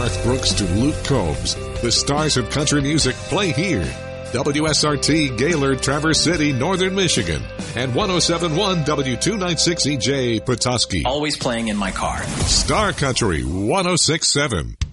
Garth Brooks to Luke Combs. The stars of country music play here. WSRT Gaylord, Traverse City, Northern Michigan. And 107.1 W296EJ, Petoskey. Always playing in my car. Star Country 106.7.